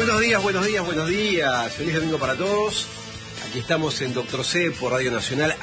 Buenos días, buenos días, buenos días. Feliz domingo para todos. Aquí estamos en Doctor C por Radio Nacional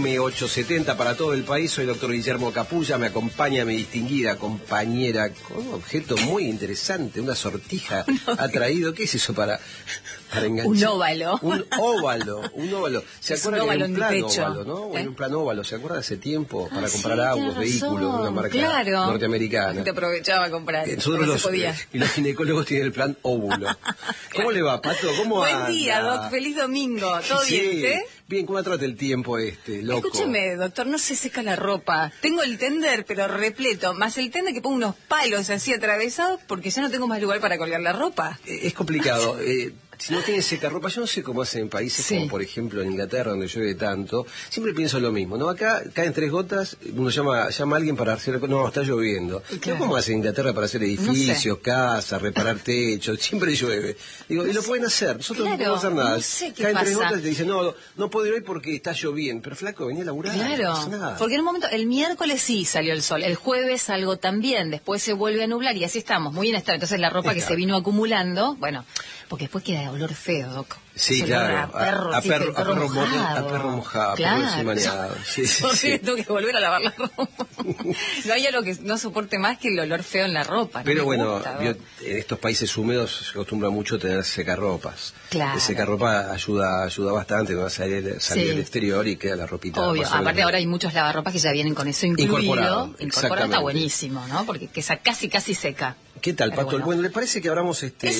AM870 para todo el país. Soy doctor Guillermo Capulla, me acompaña mi distinguida compañera con un objeto muy interesante, una sortija ha traído. ¿Qué es eso para enganchar? Un óvalo. Un óvalo. ¿Se acuerdan de un plan óvalo, no? Bueno, un plan óvalo, ¿se acuerdan hace tiempo? Para comprar sí, autos, vehículos de una marca norteamericana. Te aprovechaba a comprar. Nosotros y los ginecólogos tienen el plan óvulo. ¿Cómo le va, Pato? ¿Cómo anda? Buen día, Doc. Feliz domingo. ¿Todo bien, usted? Bien, ¿cómo trata el tiempo loco? Escúcheme, doctor, no se seca la ropa. Tengo el tender, pero repleto. Más el tender que pongo unos palos así atravesados porque ya no tengo más lugar para colgar la ropa. Es complicado. Si no tiene secarropa, yo no sé cómo hacen en países como, por ejemplo, en Inglaterra, donde llueve tanto. Siempre pienso lo mismo, ¿no? Acá caen 3 gotas, uno llama a alguien para hacer... No, está lloviendo. Claro. ¿Cómo hacen en Inglaterra para hacer edificios, casas, reparar techos? Siempre llueve. Digo, y lo pueden hacer. Nosotros no podemos hacer nada. No sé qué caen pasa. 3 gotas y te dicen, no puedo ir hoy porque está lloviendo. Pero flaco, venía a laburar. Claro, no pasa nada. porque en un momento, el miércoles sí salió el sol, el jueves algo también, después se vuelve a nublar y así estamos, muy inestable. Entonces la ropa que se vino acumulando, bueno, porque después queda olor feo, Doc. Sí, claro, a perro mojado, claro. perro encimaneado. Sí, tengo que volver a lavar la ropa. No hay algo que no soporte más que el olor feo en la ropa. Pero bueno, en estos países húmedos se acostumbra mucho a tener secarropas. Claro. El secarropa ayuda bastante, no va a salir al exterior y queda la ropita. Obvio, aparte ahora hay muchos lavarropas que ya vienen con eso incorporado. Está buenísimo, ¿no? Porque casi seca. ¿Qué tal, Pato? Bueno, ¿le parece que abramos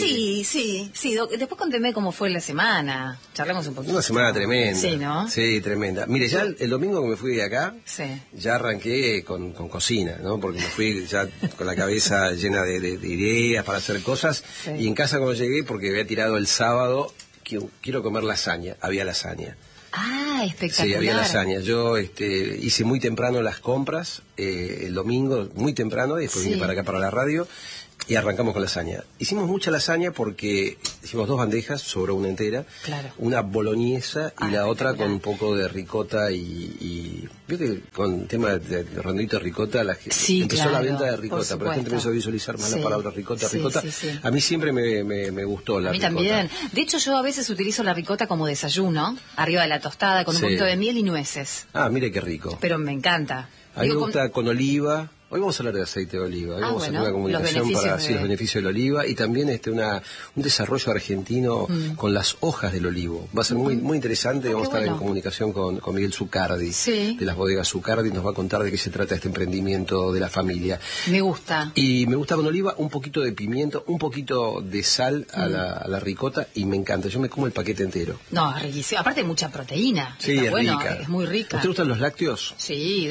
Sí, después conteme cómo fue la semana. Charlemos un poquito. Una semana tremenda. Sí, ¿no? Sí, tremenda. Mire, ya el domingo que me fui de acá, ya arranqué con cocina, ¿no? Porque me fui ya con la cabeza llena de ideas para hacer cosas. Sí. Y en casa cuando llegué, porque había tirado el sábado, quiero comer lasaña. Había lasaña. Ah, espectacular. Sí, había lasaña. Yo hice muy temprano las compras, el domingo, muy temprano, y después vine para acá, para la radio. Y arrancamos con lasaña. Hicimos mucha lasaña porque hicimos 2 bandejas, sobró una entera. Claro. Una boloñesa y la otra con un poco de ricota y veo que con el tema de rondito de ricota empezó la venta de ricota, pero la gente empezó a visualizar más la palabra ricota. Sí. A mí siempre me gustó la ricota. A mí también. De hecho, yo a veces utilizo la ricota como desayuno, arriba de la tostada, con un poquito de miel y nueces. Ah, mire qué rico. Pero me encanta. A mí me gusta con oliva. Hoy vamos a hablar de aceite de oliva. Hoy vamos a hacer una comunicación para los beneficios de la oliva y también un desarrollo argentino con las hojas del olivo. Va a ser muy interesante. Vamos a estar en comunicación con Miguel Zucardi, de las bodegas Zucardi. Nos va a contar de qué se trata este emprendimiento de la familia. Me gusta. Y me gusta con oliva, un poquito de pimiento, un poquito de sal a la ricota y me encanta. Yo me como el paquete entero. No, es riquísimo. Aparte hay mucha proteína. Sí, es rica. Es muy rica. ¿Te gustan los lácteos? Sí.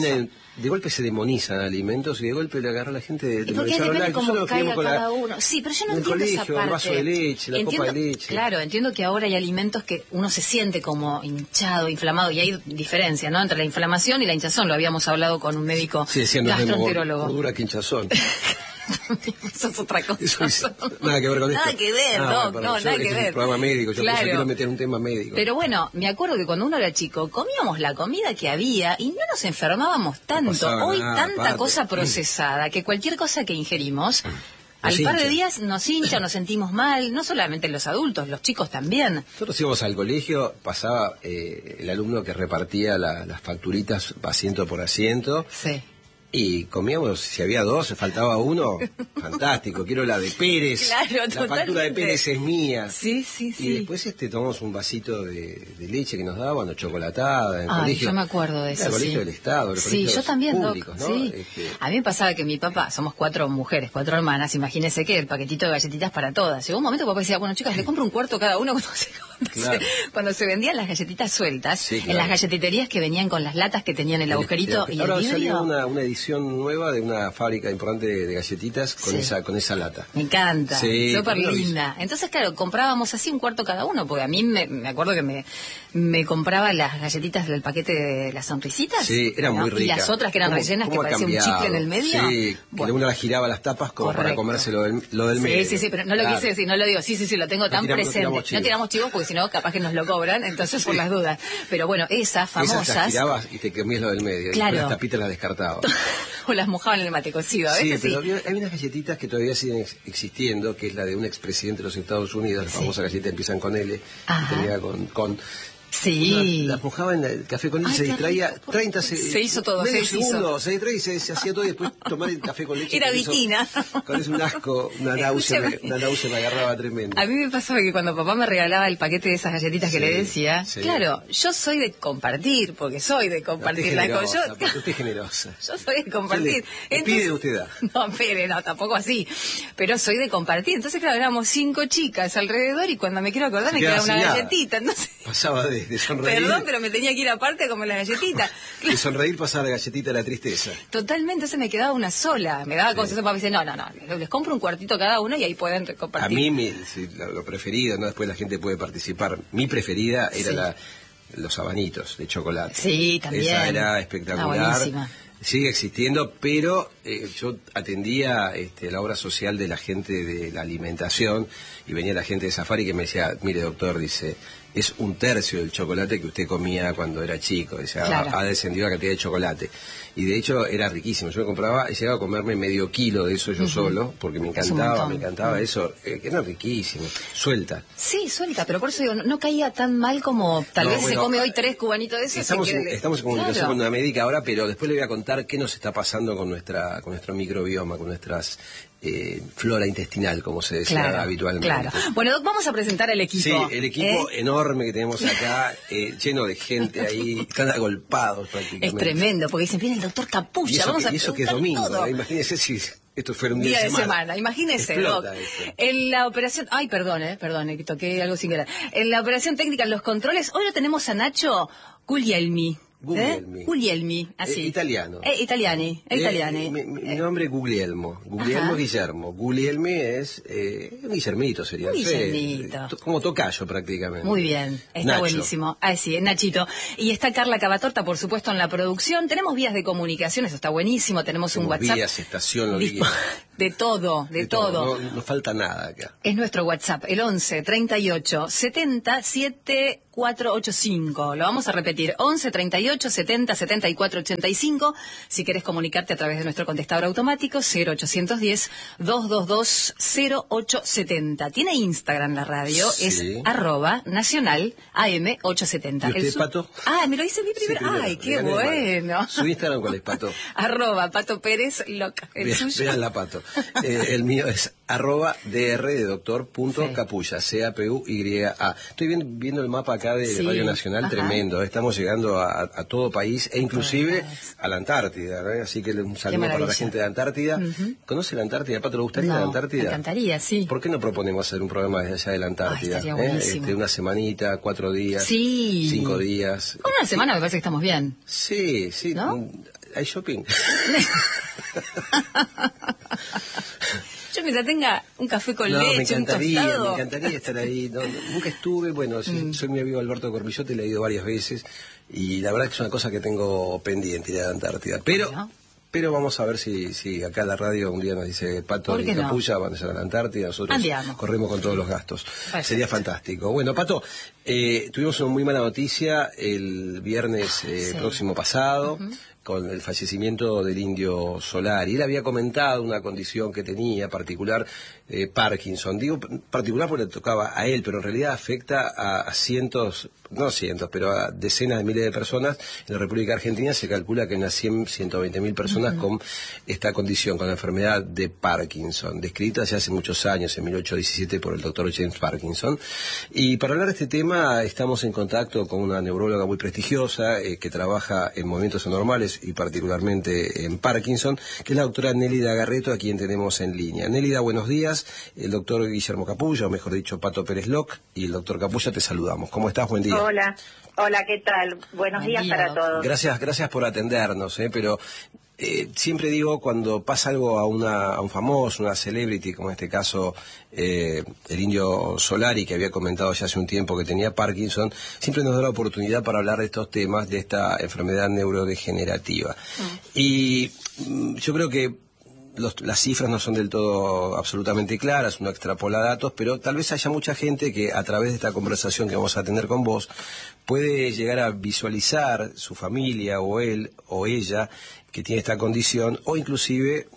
De golpe se demonizan alimentos y de golpe le agarra a la gente de porque depende cómo caiga cada uno. Sí, pero yo no entiendo esa parte. El vaso de leche, la copa de leche. Claro, entiendo que ahora hay alimentos que uno se siente como hinchado, y hay diferencia, ¿no? Entre la inflamación y la hinchazón. Lo habíamos hablado con un médico gastroenterólogo. Dura que hinchazón. Eso es otra cosa. Nada que ver con esto. Nada que ver, nada que ver. Es un programa médico, yo quiero meter un tema médico. Pero bueno, me acuerdo que cuando uno era chico, comíamos la comida que había y no nos enfermábamos tanto. Hoy tanta cosa procesada que cualquier cosa que ingerimos, al par de días nos hincha, nos sentimos mal, no solamente los adultos, los chicos también. Nosotros íbamos al colegio, pasaba el alumno que repartía las facturitas asiento por asiento. Sí. Y comíamos, si había 2, faltaba uno, fantástico, quiero la de Pérez, la factura de Pérez es mía. Sí. Y después tomamos un vasito de leche que nos daban, o chocolatada, en el colegio. Yo me acuerdo de eso, el colegio del Estado, el colegio yo también, públicos, ¿no? Sí. A mí me pasaba que mi papá, somos 4 mujeres, 4 hermanas, imagínese que el paquetito de galletitas para todas. Llegó un momento que papá decía, bueno, chicas, le compro un cuarto cada uno cuando se vendían las galletitas sueltas, en las galletiterías que venían con las latas que tenían el agujerito y el vidrio. Ahora salió una edición nueva de una fábrica importante de galletitas con esa lata. Me encanta, súper linda. Entonces, claro, comprábamos así un cuarto cada uno, porque a mí me acuerdo que me compraba las galletitas del paquete de las sonrisitas. Sí, eran muy ricas. Y las otras que eran rellenas, que parecía un chicle en el medio. Sí, que uno las giraba las tapas como para comerse lo del medio. Sí, pero no lo quise decir, no lo digo. Sí, lo tengo tan presente. No tiramos chivos porque si no, capaz que nos lo cobran, entonces por las dudas. Pero bueno, esas famosas... Esas las girabas y te comías lo del medio. Claro. Y las tapitas las descartabas. O las mojaban en el mate cocido, a veces sí. Pero hay unas galletitas que todavía siguen existiendo, que es la de un expresidente de los Estados Unidos, la famosa galleta empiezan con L, y termina con Sí. Las mojaba en el café con leche, se distraía 30 se hizo todo, segundos, se distraía y se hacía todo y después tomar el café con leche. Era vitina. Con eso un asco, una náusea me agarraba tremendo. A mí me pasaba que cuando papá me regalaba el paquete de esas galletitas que le decía, claro, yo soy de compartir, porque soy de compartir las cosas. Usted es generosa. Yo soy de compartir. Pide usted da. No, espere, no, tampoco así. Pero soy de compartir. Entonces, claro, éramos 5 chicas alrededor y cuando me quiero acordar me quedaba una galletita. Entonces... Pasaba de sonreír. Perdón, pero me tenía que ir aparte a comer la galletita. De sonreír pasaba la galletita a la tristeza. Totalmente, entonces me quedaba una sola. Me daba cosas, papá me dice, no, les compro un cuartito cada uno y ahí pueden compartir. A mí, lo preferido, ¿no? Después la gente puede participar. Mi preferida era los habanitos de chocolate. Sí, también. Esa era espectacular. Buenísima. Sigue existiendo, pero yo atendía la obra social de la gente de la alimentación y venía la gente de Safari que me decía, mire doctor, dice, es 1/3 del chocolate que usted comía cuando era chico, dice, ha descendido la cantidad de chocolate. Y de hecho era riquísimo, yo me compraba, llegaba a comerme medio kilo de eso yo solo, porque me encantaba eso, que era riquísimo, suelta. Sí, suelta, pero por eso digo, no caía tan mal como tal vez se come hoy 3 cubanitos de eso. Estamos en comunicación con una médica ahora, pero después le voy a contar qué nos está pasando con nuestro microbioma, con nuestras flora intestinal, como se decía habitualmente. Claro. Bueno, Doc, vamos a presentar el equipo. Sí, el equipo enorme que tenemos acá, lleno de gente ahí, están agolpados prácticamente. Es tremendo, porque dicen, viene el doctor Capulla, y eso que es domingo, imagínense si esto fuera un día de semana. Imagínese, Doc. En la operación, perdón, que toqué algo sin querer. En la operación técnica, en los controles, hoy lo tenemos a Nacho Guglielmi. Guglielmi, así. Italiano. Italiani. Mi nombre es Guglielmo. Guillermo. Guglielmi es un Guillermito, sería. Guillermito. Como tocayo prácticamente. Muy bien, está Nacho. Buenísimo. Sí, es Nachito. Y está Carla Cavatorta, por supuesto, en la producción. Tenemos vías de comunicación, eso está buenísimo. Tenemos un WhatsApp. Vías, estación, lo que quieras. De todo. No falta nada acá. Es nuestro WhatsApp, el 11 38 70 7485. Lo vamos a repetir, 11 38 70 74 85. Si querés comunicarte a través de nuestro contestador automático, 0810 222 0870. Tiene Instagram la radio, es @nacional AM870. ¿Y usted, Pato? Me lo dice mi primero. Sí, qué bueno. ¿Su Instagram cuál es, Pato? @Pato Pérez Loca. Vean la Pato. El mío es @dr de doctor .capulla, CAPUYA. Estoy viendo el mapa acá de Radio Nacional, tremendo. Estamos llegando a todo país e inclusive a la Antártida, ¿no? Así que un saludo para la gente de Antártida. ¿Conoce la Antártida, Pato? ¿Le gustaría la Antártida? Me encantaría, sí. ¿Por qué no proponemos hacer un programa desde allá de la Antártida? Estaría buenísimo. Una semanita, 4 días, 5 días. Con una semana me parece que estamos bien. Sí. ¿No? ¿Hay shopping? Yo mientras tenga un café con leche, un tostado. Me encantaría estar ahí. Nunca estuve, soy mi amigo Alberto Cormillote, le he ido varias veces y la verdad que es una cosa que tengo pendiente ir a la Antártida. Pero vamos a ver si acá la radio un día nos dice Pato y Capulla van a ir a la Antártida, nosotros corremos con todos los gastos. Sería fantástico. Bueno, Pato, tuvimos una muy mala noticia el viernes próximo pasado. Con el fallecimiento del Indio Solari. Él había comentado una condición que tenía particular, Parkinson. Digo particular porque le tocaba a él, pero en realidad afecta a pero a decenas de miles de personas. En la República Argentina se calcula que unas 120.000 personas con esta condición, con la enfermedad de Parkinson, descrita ya hace muchos años, en 1817, por el doctor James Parkinson. Y para hablar de este tema estamos en contacto con una neuróloga muy prestigiosa que trabaja en movimientos anormales y particularmente en Parkinson, que es la doctora Nélida Garreto, a quien tenemos en línea. Nélida, buenos días. El doctor Guillermo Capulla, o mejor dicho, Pato Pérez Loc, y el doctor Capulla, te saludamos. ¿Cómo estás? Buen día. Hola, ¿qué tal? Buenos días para todos. Gracias por atendernos, pero siempre digo, cuando pasa algo a un famoso, una celebrity, como en este caso el Indio Solari, que había comentado ya hace un tiempo que tenía Parkinson, siempre nos da la oportunidad para hablar de estos temas, de esta enfermedad neurodegenerativa. Y yo creo que las cifras no son del todo absolutamente claras, uno extrapola datos, pero tal vez haya mucha gente que a través de esta conversación que vamos a tener con vos puede llegar a visualizar su familia o él o ella que tiene esta condición, o inclusive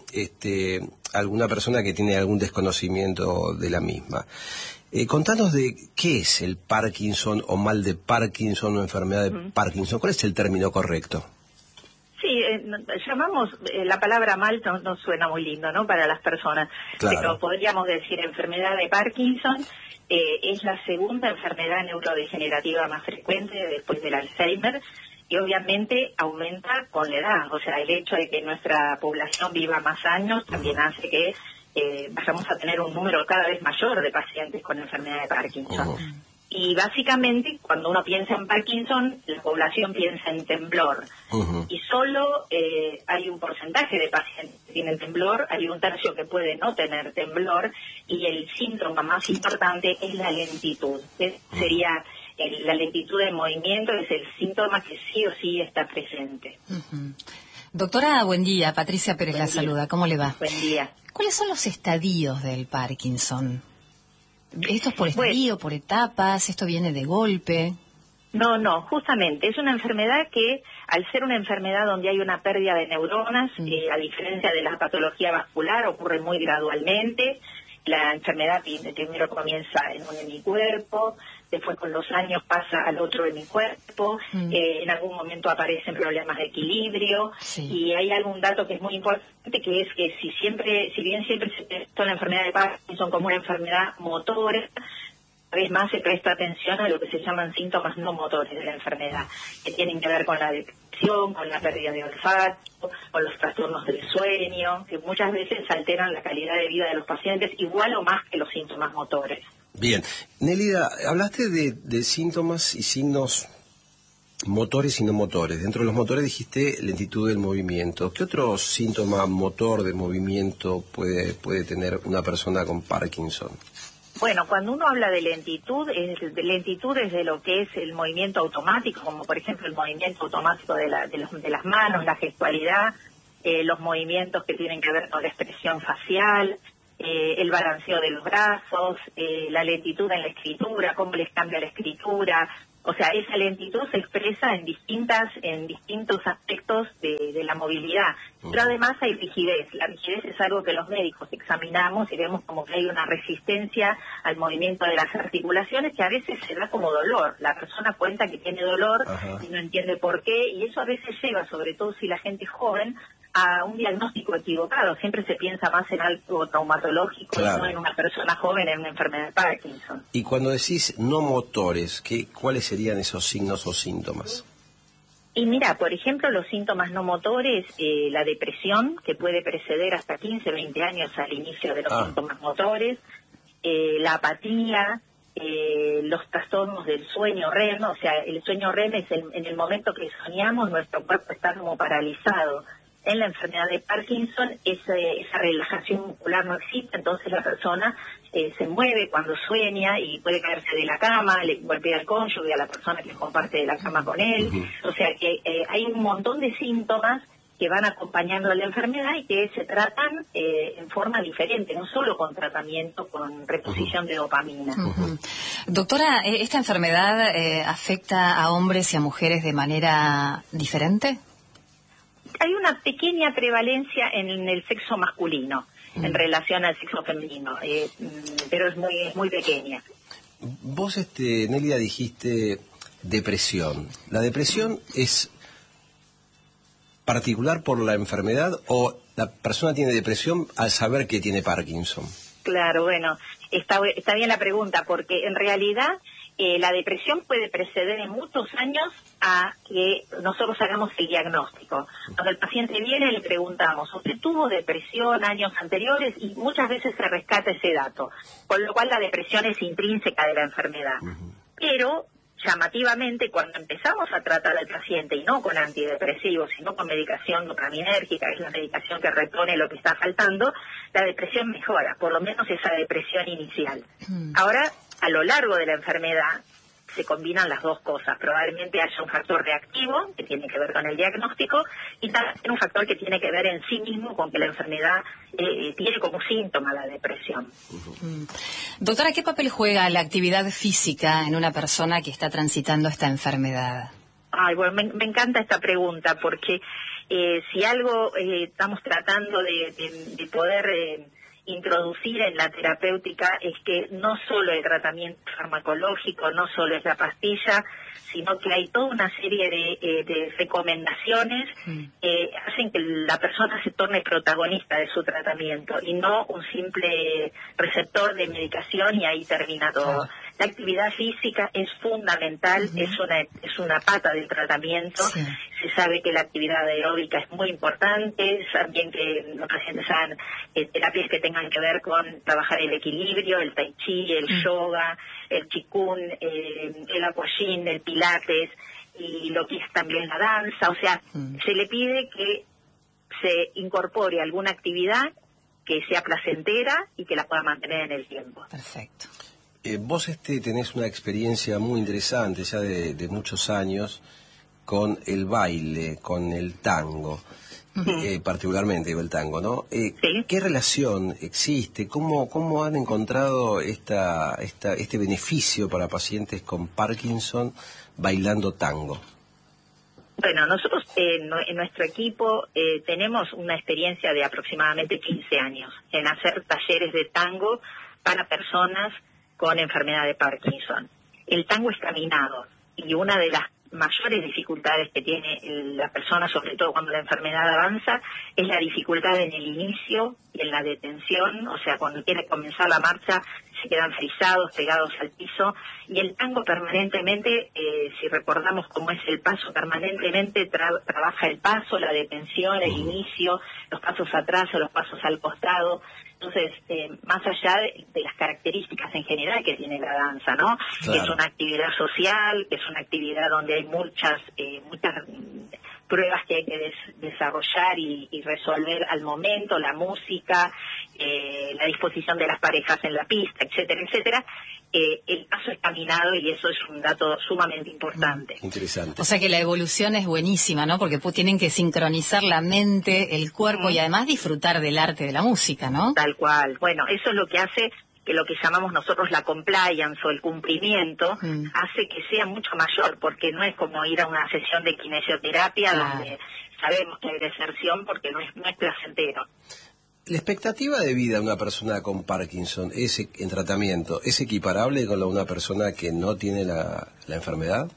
alguna persona que tiene algún desconocimiento de la misma. Contanos de qué es el Parkinson o mal de Parkinson o enfermedad de Parkinson. ¿Cuál es el término correcto? Sí, llamamos, la palabra mal no suena muy lindo, ¿no?, para las personas, claro. Pero podríamos decir enfermedad de Parkinson. Es la segunda enfermedad neurodegenerativa más frecuente después del Alzheimer, y obviamente aumenta con la edad. O sea, el hecho de que nuestra población viva más años también hace que vayamos a tener un número cada vez mayor de pacientes con enfermedad de Parkinson. Y básicamente, cuando uno piensa en Parkinson, la población piensa en temblor. Y solo hay un porcentaje de pacientes que tienen temblor, hay un tercio que puede no tener temblor, y el síntoma más importante es la lentitud. Sería la lentitud de movimiento, es el síntoma que sí o sí está presente. Doctora, buen día. Patricia Pérez la saluda. ¿Cómo le va? Buen día. ¿Cuáles son los estadios del Parkinson? ¿Esto es por estadio, por etapas? ¿Esto viene de golpe? No, justamente. Es una enfermedad que, al ser una enfermedad donde hay una pérdida de neuronas, a diferencia de la patología vascular, ocurre muy gradualmente. La enfermedad primero comienza en un hemicuerpo, después con los años pasa al otro hemicuerpo, en algún momento aparecen problemas de equilibrio, y hay algún dato que es muy importante, que es que si bien siempre se prestó la enfermedad de Parkinson como una enfermedad motora, cada vez más se presta atención a lo que se llaman síntomas no motores de la enfermedad, que tienen que ver con la depresión, con la pérdida de olfato, con los trastornos del sueño, que muchas veces alteran la calidad de vida de los pacientes igual o más que los síntomas motores. Bien. Nélida, hablaste de síntomas y signos motores y no motores. Dentro de los motores dijiste lentitud del movimiento. ¿Qué otro síntoma motor de movimiento puede tener una persona con Parkinson? Bueno, cuando uno habla de lentitud es de lo que es el movimiento automático, como por ejemplo el movimiento automático de las manos, la gestualidad, los movimientos que tienen que ver con la expresión facial, el balanceo de los brazos, la lentitud en la escritura, cómo les cambia la escritura. O sea, esa lentitud se expresa en distintos aspectos de la movilidad. Pero además hay rigidez. La rigidez es algo que los médicos examinamos y vemos como que hay una resistencia al movimiento de las articulaciones que a veces se da como dolor. La persona cuenta que tiene dolor y no entiende por qué, y eso a veces lleva, sobre todo si la gente es joven, a un diagnóstico equivocado. Siempre se piensa más en algo traumatológico, claro, y no en una persona joven en una enfermedad de Parkinson. Y cuando decís no motores, ¿cuáles serían esos signos o síntomas? Y mira, por ejemplo, los síntomas no motores, la depresión, que puede preceder hasta 15, 20 años al inicio de los síntomas motores, la apatía, los trastornos del sueño REM. O sea, el sueño REM es en el momento que soñamos, nuestro cuerpo está como paralizado. En la enfermedad de Parkinson esa relajación muscular no existe, entonces la persona se mueve cuando sueña y puede caerse de la cama, le golpea al cónyuge, a la persona que comparte la cama con él. O sea que hay un montón de síntomas que van acompañando a la enfermedad y que se tratan en forma diferente, no solo con tratamiento, con reposición de dopamina. Doctora, ¿esta enfermedad afecta a hombres y a mujeres de manera diferente? Hay una pequeña prevalencia en el sexo masculino en relación al sexo femenino, pero es muy pequeña. Vos, Nélida, dijiste depresión. ¿La depresión es particular por la enfermedad o la persona tiene depresión al saber que tiene Parkinson? Claro, bueno, está bien la pregunta, porque en realidad la depresión puede preceder en muchos años a que nosotros hagamos el diagnóstico. Cuando el paciente viene le preguntamos, ¿usted tuvo depresión años anteriores? Y muchas veces se rescata ese dato, con lo cual la depresión es intrínseca de la enfermedad. Pero, llamativamente, cuando empezamos a tratar al paciente, y no con antidepresivos, sino con medicación dopaminérgica, que es la medicación que repone lo que está faltando, la depresión mejora, por lo menos esa depresión inicial. Ahora, a lo largo de la enfermedad, se combinan las dos cosas. Probablemente haya un factor reactivo que tiene que ver con el diagnóstico y también un factor que tiene que ver en sí mismo con que la enfermedad tiene como síntoma la depresión. Doctora, ¿qué papel juega la actividad física en una persona que está transitando esta enfermedad? Ay, bueno, me encanta esta pregunta porque si algo estamos tratando de poder introducir en la terapéutica es que no solo el tratamiento farmacológico, no solo es la pastilla, sino que hay toda una serie de recomendaciones que hacen que la persona se torne protagonista de su tratamiento y no un simple receptor de medicación y ahí termina todo. La actividad física es fundamental, es una pata del tratamiento. Sí. Se sabe que la actividad aeróbica es muy importante, también que los pacientes hagan terapias que tengan que ver con trabajar el equilibrio, el tai chi, el yoga, el qigong, el aquagym, el pilates y lo que es también la danza. O sea, se le pide que se incorpore alguna actividad que sea placentera y que la pueda mantener en el tiempo. Perfecto. Vos tenés una experiencia muy interesante ya de muchos años con el baile, con el tango, particularmente con el tango, ¿no? ¿Sí? ¿Qué relación existe? ¿Cómo han encontrado este beneficio para pacientes con Parkinson bailando tango? Bueno, nosotros en nuestro equipo tenemos una experiencia de aproximadamente 15 años en hacer talleres de tango para personas con enfermedad de Parkinson. El tango es caminado y una de las mayores dificultades que tiene la persona, sobre todo cuando la enfermedad avanza, es la dificultad en el inicio y en la detención. O sea, cuando quiere comenzar la marcha se quedan frisados, pegados al piso, y el tango permanentemente, si recordamos cómo es el paso, permanentemente trabaja el paso, la detención, el inicio, los pasos atrás o los pasos al costado. Entonces, más allá de las características en general que tiene la danza, ¿no? Claro. Que es una actividad social, que es una actividad donde hay muchas pruebas que hay que desarrollar y resolver al momento, la música, la disposición de las parejas en la pista, etcétera, etcétera. El paso es caminado y eso es un dato sumamente importante. Interesante. O sea que la evolución es buenísima, ¿no? Porque tienen que sincronizar la mente, el cuerpo y además disfrutar del arte de la música, ¿no? Tal cual. Bueno, eso es lo que hace que lo que llamamos nosotros la compliance o el cumplimiento hace que sea mucho mayor, porque no es como ir a una sesión de kinesioterapia donde sabemos que hay deserción porque no es placentero. ¿La expectativa de vida de una persona con Parkinson en tratamiento es equiparable con la de una persona que no tiene la enfermedad?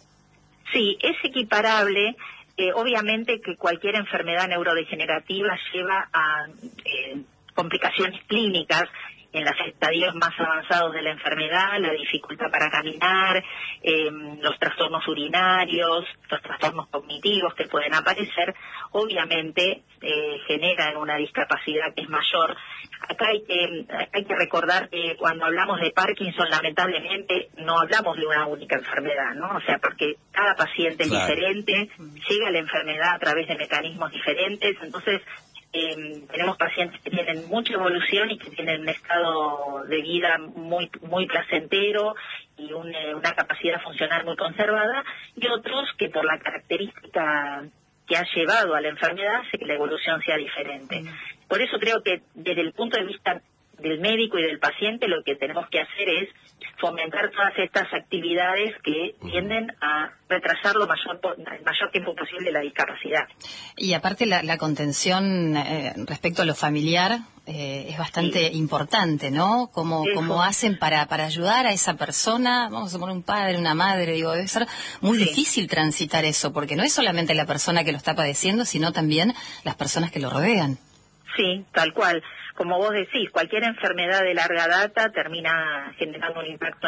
Sí, es equiparable. Obviamente que cualquier enfermedad neurodegenerativa lleva a complicaciones clínicas en los estadios más avanzados de la enfermedad, la dificultad para caminar, los trastornos urinarios, los trastornos cognitivos que pueden aparecer, obviamente generan una discapacidad que es mayor. Acá hay que recordar que cuando hablamos de Parkinson, lamentablemente, no hablamos de una única enfermedad, ¿no? O sea, porque cada paciente es diferente, llega a la enfermedad a través de mecanismos diferentes, entonces tenemos pacientes que tienen mucha evolución y que tienen un estado de vida muy muy placentero y una capacidad funcional muy conservada, y otros que por la característica que ha llevado a la enfermedad hace que la evolución sea diferente. Por eso creo que desde el punto de vista del médico y del paciente lo que tenemos que hacer es fomentar todas estas actividades que tienden a retrasar el mayor tiempo posible la discapacidad. Y aparte la contención respecto a lo familiar es bastante importante, ¿no? ¿Cómo hacen para ayudar a esa persona? Vamos a poner un padre, una madre, digo, debe ser muy difícil transitar eso, porque no es solamente la persona que lo está padeciendo, sino también las personas que lo rodean. Sí, tal cual. Como vos decís, cualquier enfermedad de larga data termina generando un impacto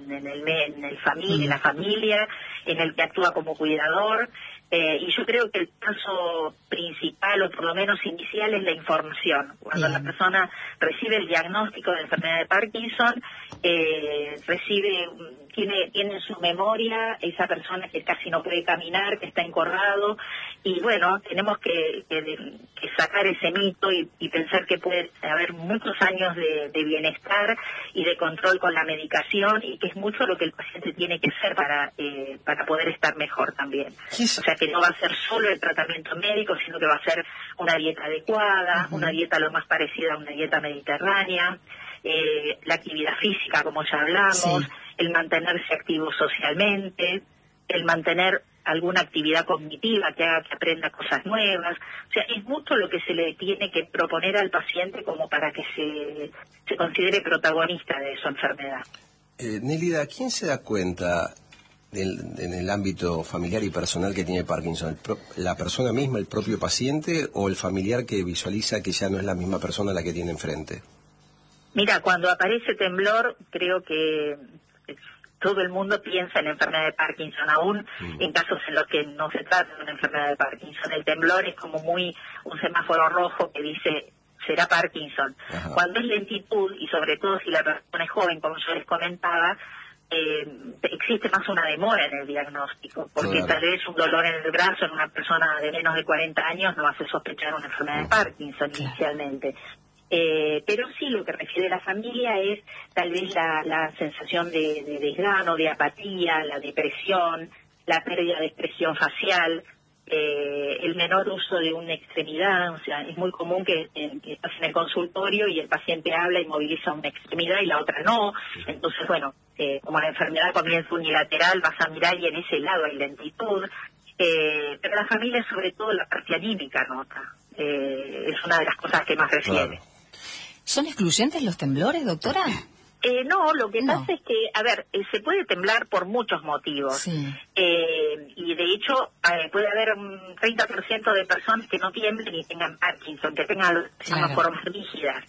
en la familia, en el que actúa como cuidador, y yo creo que el paso principal, o por lo menos inicial, es la información. Cuando la persona recibe el diagnóstico de enfermedad de Parkinson, recibe tiene en su memoria esa persona que casi no puede caminar, que está encorvado, y bueno, tenemos que sacar ese mito y pensar que puede haber muchos años de bienestar y de control con la medicación, y que es mucho lo que el paciente tiene que hacer para poder estar mejor también. O sea, que no va a ser solo el tratamiento médico, sino que va a ser una dieta adecuada, una dieta lo más parecida a una dieta mediterránea, la actividad física, como ya hablamos, el mantenerse activo socialmente, el mantener alguna actividad cognitiva que haga que aprenda cosas nuevas. O sea, es mucho lo que se le tiene que proponer al paciente como para que se considere protagonista de su enfermedad. Nélida, ¿quién se da cuenta en el ámbito familiar y personal que tiene Parkinson? ¿La persona misma, el propio paciente, o el familiar que visualiza que ya no es la misma persona la que tiene enfrente? Mira, cuando aparece temblor, creo que todo el mundo piensa en enfermedad de Parkinson, aún en casos en los que no se trata de una enfermedad de Parkinson. El temblor es como muy un semáforo rojo que dice, será Parkinson. Ajá. Cuando es lentitud, y sobre todo si la persona es joven, como yo les comentaba, existe más una demora en el diagnóstico, porque tal vez un dolor en el brazo en una persona de menos de 40 años no hace sospechar una enfermedad de Parkinson inicialmente. Pero sí, lo que refiere a la familia es tal vez la sensación de desgano, de apatía, la depresión, la pérdida de expresión facial, el menor uso de una extremidad. O sea, es muy común que estás en el consultorio y el paciente habla y moviliza una extremidad y la otra no. Entonces, bueno, como la enfermedad comienza unilateral, vas a mirar y en ese lado hay lentitud. Pero la familia, sobre todo la parte anímica, nota. Es una de las cosas que más refiere. Claro. ¿Son excluyentes los temblores, doctora? No, lo que pasa es que, a ver, se puede temblar por muchos motivos. Sí. Y de hecho, puede haber un 30% de personas que no tiemblen y tengan Parkinson, que tengan formas rígidas.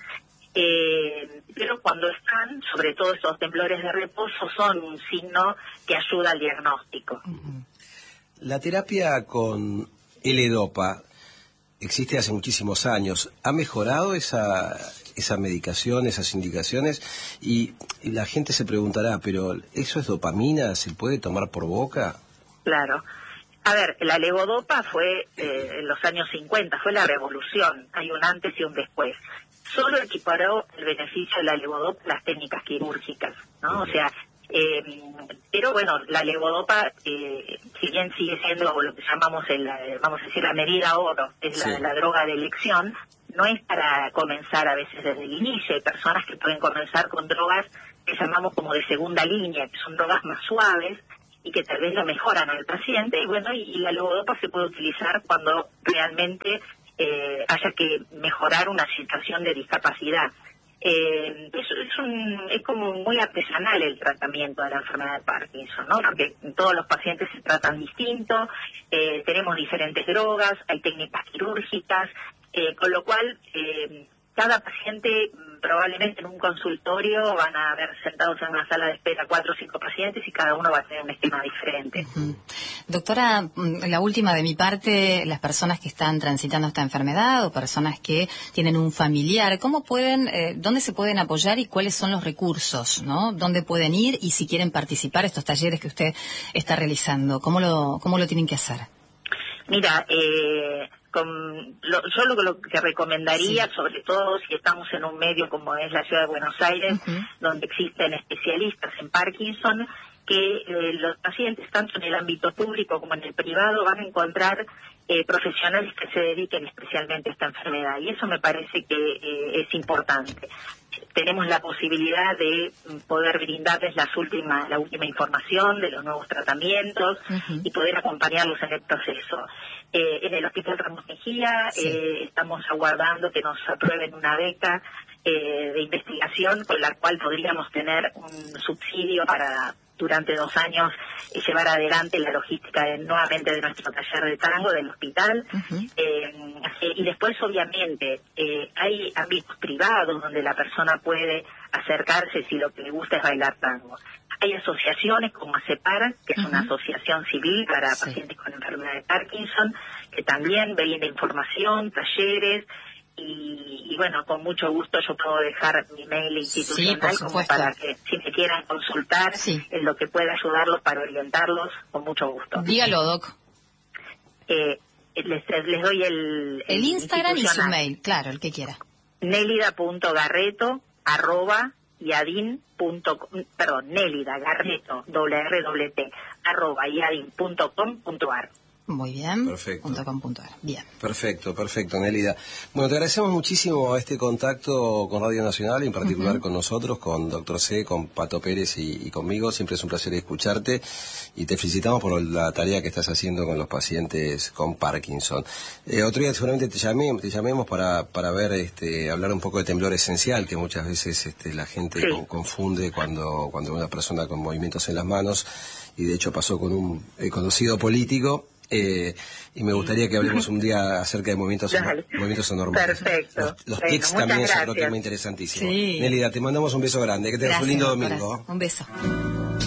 Pero cuando están, sobre todo esos temblores de reposo, son un signo que ayuda al diagnóstico. La terapia con L-Dopa existe hace muchísimos años. ¿Ha mejorado esa medicación, esas indicaciones? Y la gente se preguntará, ¿pero eso es dopamina? ¿Se puede tomar por boca? Claro. A ver, la levodopa fue en los años 50, fue la revolución. Hay un antes y un después. Solo equiparó el beneficio de la levodopa a las técnicas quirúrgicas, ¿no? O sea, pero bueno, la levodopa, si bien sigue siendo lo que llamamos, vamos a decir, la medida oro, es la droga de elección, no es para comenzar a veces desde el inicio. Hay personas que pueden comenzar con drogas que llamamos como de segunda línea, que son drogas más suaves y que tal vez lo mejoran al paciente. Y bueno, y la levodopa se puede utilizar cuando realmente haya que mejorar una situación de discapacidad. Es como muy artesanal el tratamiento de la enfermedad de Parkinson, ¿no? Porque todos los pacientes se tratan distinto, tenemos diferentes drogas, hay técnicas quirúrgicas, con lo cual cada paciente probablemente en un consultorio van a haber sentados en una sala de espera 4 o 5 pacientes y cada uno va a tener un esquema diferente. Doctora, la última de mi parte, las personas que están transitando esta enfermedad o personas que tienen un familiar, ¿cómo pueden, dónde se pueden apoyar y cuáles son los recursos, ¿no? ¿Dónde pueden ir y si quieren participar estos talleres que usted está realizando? ¿Cómo lo tienen que hacer? Mira, yo lo que recomendaría, sobre todo si estamos en un medio como es la Ciudad de Buenos Aires, donde existen especialistas en Parkinson, que los pacientes, tanto en el ámbito público como en el privado, van a encontrar profesionales que se dediquen especialmente a esta enfermedad. Y eso me parece que es importante. Tenemos la posibilidad de poder brindarles la última información de los nuevos tratamientos y poder acompañarlos en el proceso. En el Hospital Ramos Mejía estamos aguardando que nos aprueben una beca de investigación con la cual podríamos tener un subsidio para durante 2 años llevar adelante la logística nuevamente de nuestro taller de tango del hospital. Y después, obviamente, hay ámbitos privados donde la persona puede acercarse si lo que le gusta es bailar tango. Hay asociaciones como ACEPAR, que es una asociación civil para pacientes con enfermedad de Parkinson, que también brinda información, talleres. y bueno, con mucho gusto yo puedo dejar mi mail institucional como para que si me quieran consultar en lo que pueda ayudarlos para orientarlos, con mucho gusto. Dígalo, Doc. Les doy el Instagram y su mail, claro, el que quiera. Nélida.garreto@yadin.com.ar. Muy bien. Perfecto. .com.ar. Bien. Perfecto, Nélida. Bueno, te agradecemos muchísimo este contacto con Radio Nacional, en particular con nosotros, con Dr. C, con Pato Pérez y conmigo. Siempre es un placer escucharte y te felicitamos por la tarea que estás haciendo con los pacientes con Parkinson. Otro día seguramente te llamemos para ver, hablar un poco de temblor esencial, que muchas veces la gente confunde cuando una persona con movimientos en las manos, y de hecho pasó con un conocido político. Y me gustaría que hablemos un día acerca de movimientos anormales. Perfecto. Los tics también es otro tema interesantísimo. Sí. Nélida, te mandamos un beso grande. Que tengas un lindo domingo. Un beso.